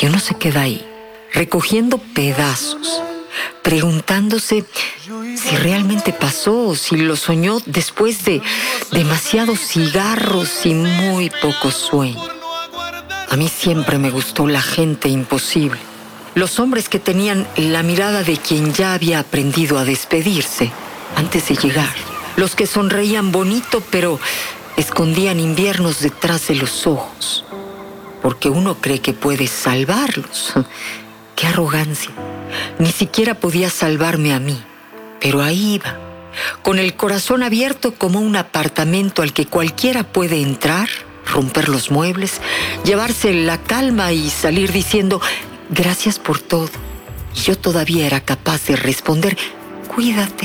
Y uno se queda ahí, recogiendo pedazos, preguntándose si realmente pasó o si lo soñó después de demasiados cigarros y muy poco sueño. A mí siempre me gustó la gente imposible, los hombres que tenían la mirada de quien ya había aprendido a despedirse antes de llegar, los que sonreían bonito pero escondían inviernos detrás de los ojos, porque uno cree que puede salvarlos. ¡Qué arrogancia! Ni siquiera podía salvarme a mí, pero ahí iba, con el corazón abierto como un apartamento al que cualquiera puede entrar, romper los muebles, llevarse la calma y salir diciendo gracias por todo. Y yo todavía era capaz de responder, cuídate.